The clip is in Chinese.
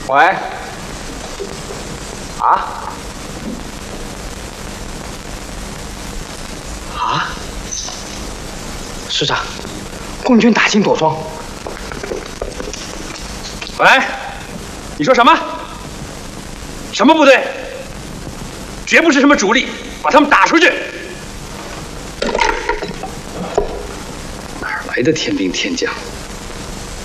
喂。啊？啊？师长，共军打进朵庄。喂，你说什么？什么部队？绝不是什么主力，把他们打出去！哪儿来的天兵天将？